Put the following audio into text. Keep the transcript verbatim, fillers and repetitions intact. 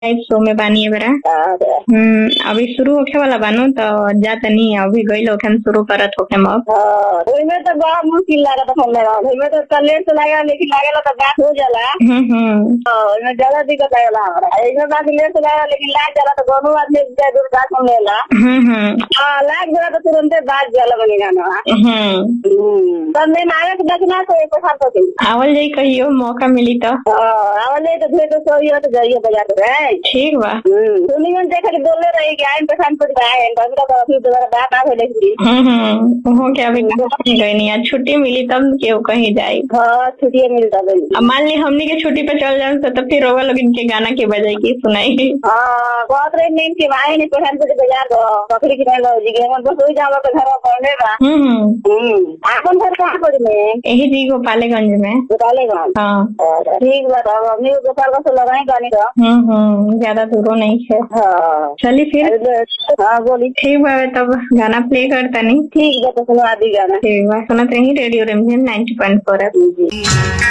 शो में बानी बरा। अरे हम्म अभी शुरू होखे वाला बानू तो जा तनी अभी गई लोग हम शुरू करत होके अब। हाँ, तो इनमें तो बड़ा मुश्किल लगा था फोन लगा, इनमें तो कल से लगा लेकिन लागेला तो बात हो जाला। हम्म हम्म हाँ, इनमें ज्यादा दिक्कत आएला हमरा, इनमें बात लेट से लगा लेकिन लाग जाला तो दोनों आदमी जाए दूर बात सुन लेला। हम्म हम्म हाँ, लाग जाला तो तुरंत बात जाला बनी गाना। हम्म तब मैं नायक के बचना तो एक साथ होती। आवल जाई कहियो मौका मिली तो। हाँ, आवले तो भेटो सोई हो तो जाइए बाजार रे। ठीक बा। सुनी में देखा कि बोले रही कि आइन पहचान पर आए कभी तो फिर दोबारा बात आ गई थी। हम्म हम्म वो क्या अभी कहीं गई नहीं, आज छुट्टी मिली तब क्यों कहीं जाई। हाँ, छुट्टी मिलता भाई। अब मान ली हमनी के छुट्टी पे चल जाए तो फिर रोवा लोग इनके गाना के बजाई की सुनाई। हाँ, बहुत रही नींद की आए नहीं पहचान पर बाजार दो बकरी की नहीं लो जी के मन बस वही जाओ तो घर पड़ने का। हम्म हम्म आपन घर कहाँ पर में? यही जी गोपालगंज में। गोपालगंज। हाँ ठीक बताओ, अपनी गोपालगंज से लगाए गाने का। हम्म हम्म ज्यादा दूरों नहीं है। हाँ चलिए फिर। हाँ बोली। ठीक बा तब गाना प्ले करता नहीं। ठीक है तो सुना दी गाना। ठीक बा सुनत रही रेडियो रिमझिम नाइंटी पॉइंट फोर।